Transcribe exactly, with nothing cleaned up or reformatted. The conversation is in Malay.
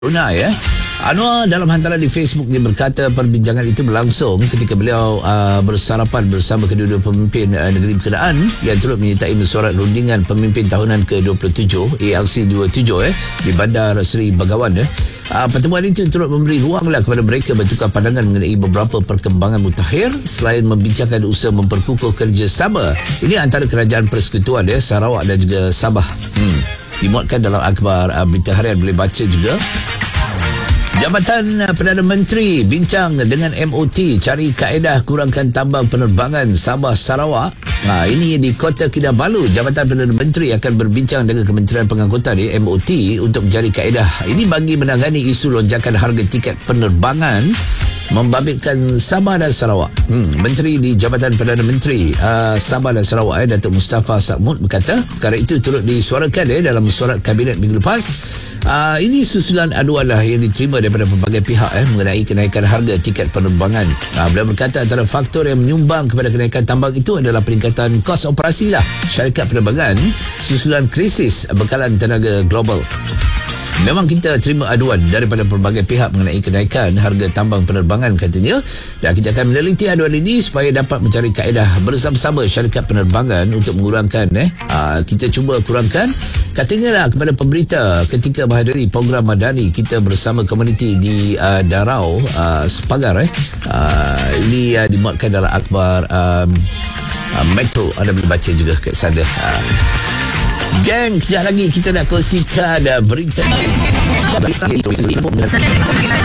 Brunei ya. Anwar dalam hantaran di Facebook dia berkata perbincangan itu berlangsung ketika beliau uh, bersarapan bersama kedua-dua pemimpin uh, negeri berkenaan yang turut menyertai mesyuarat rundingan pemimpin tahunan ke dua puluh tujuh A L C dua puluh tujuh eh, di Bandar Seri Begawan eh. Uh, pertemuan itu turut memberi ruanglah kepada mereka bertukar pandangan mengenai beberapa perkembangan mutakhir selain membincangkan usaha memperkukuh kerjasama. Ini antara kerajaan persekutuan eh, Sarawak dan juga Sabah. Hmm. Dimuatkan dalam akhbar uh, berita harian, boleh baca juga. Jabatan Perdana Menteri bincang dengan M O T cari kaedah kurangkan tambang penerbangan Sabah Sarawak. Ha, ini di Kota Kinabalu. Jabatan Perdana Menteri akan berbincang dengan Kementerian Pengangkutan di M O T untuk mencari kaedah. Ini bagi menangani isu lonjakan harga tiket penerbangan membabitkan Sabah dan Sarawak. Hmm, Menteri di Jabatan Perdana Menteri uh, Sabah dan Sarawak, eh, Datuk Mustafa Sakmud berkata perkara itu turut disuarakan eh, dalam mesyuarat Kabinet minggu lepas. Uh, ini susulan aduan lah yang diterima daripada pelbagai pihak eh, mengenai kenaikan harga tiket penerbangan. Uh, beliau berkata antara faktor yang menyumbang kepada kenaikan tambang itu adalah peningkatan kos operasi lah syarikat penerbangan susulan krisis bekalan tenaga global. Memang kita terima aduan daripada pelbagai pihak mengenai kenaikan harga tambang penerbangan, katanya, dan kita akan meneliti aduan ini supaya dapat mencari kaedah bersama-sama syarikat penerbangan untuk mengurangkan eh aa, kita cuba kurangkan, katanya lah, kepada pemberita ketika menghadiri program Madani kita bersama komuniti di aa, Darau aa, Sepagar eh aa, ini aa, dimuatkan dalam akhbar aa, aa, Metro. Anda boleh baca juga kat sana. Aa. Gang, kejap lagi kita nak kongsikan berita.